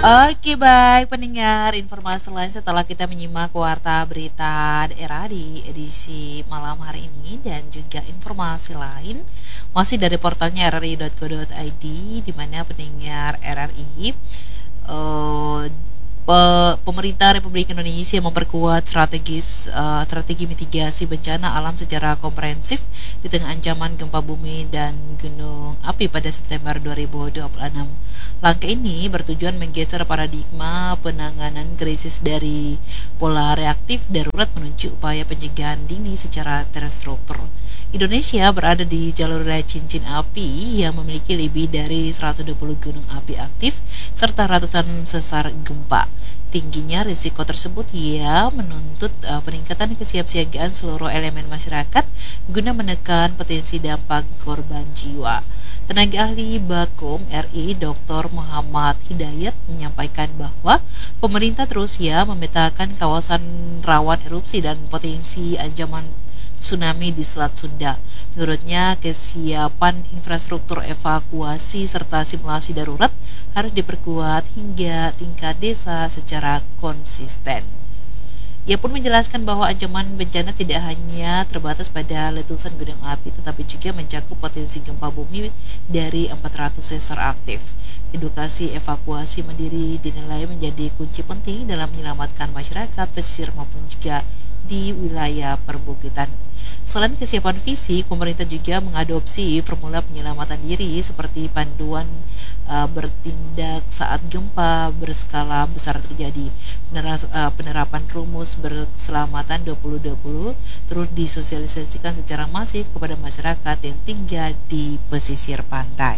Oke baik pendengar, informasi lain setelah kita menyimak warta berita daerah di edisi malam hari ini dan juga informasi lain masih dari portalnya rri.co.id di mana pendengar RRI eh, pemerintah Republik Indonesia memperkuat strategi mitigasi bencana alam secara komprehensif di tengah ancaman gempa bumi dan gunung api pada September 2026. Langkah ini bertujuan menggeser paradigma penanganan krisis dari pola reaktif darurat menuju upaya pencegahan dini secara terstruktur. Indonesia berada di jalur cincin api yang memiliki lebih dari 120 gunung api aktif serta ratusan sesar gempa. Tingginya risiko tersebut menuntut peningkatan kesiapsiagaan seluruh elemen masyarakat guna menekan potensi dampak korban jiwa. Tenaga ahli Bakom RI Dr. Muhammad Hidayat menyampaikan bahwa pemerintah terus memetakan kawasan rawan erupsi dan potensi ancaman tsunami di Selat Sunda. Menurutnya, kesiapan infrastruktur evakuasi serta simulasi darurat harus diperkuat hingga tingkat desa secara konsisten. Ia pun menjelaskan bahwa ancaman bencana tidak hanya terbatas pada letusan gunung api tetapi juga mencakup potensi gempa bumi dari 400 sesar aktif. Edukasi evakuasi mandiri dinilai menjadi kunci penting dalam menyelamatkan masyarakat pesisir maupun juga di wilayah perbukitan. Selain kesiapan fisik, pemerintah juga mengadopsi formula penyelamatan diri seperti panduan bertindak saat gempa berskala besar terjadi. Penerapan rumus berkeselamatan 2020 terus disosialisasikan secara masif kepada masyarakat yang tinggal di pesisir pantai.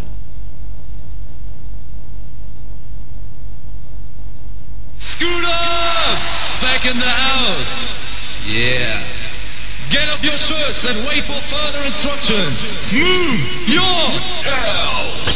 Scooter! Back in the house! Yeah! Get up your shirts and wait for further instructions! Move your hell!